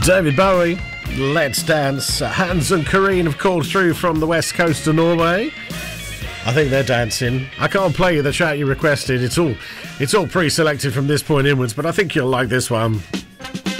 David Bowie, Let's Dance. Hans and Karine have called through from the west coast of Norway. I think they're dancing. I can't play you the track you requested. It's all pre-selected from this point inwards, but I think you'll like this one.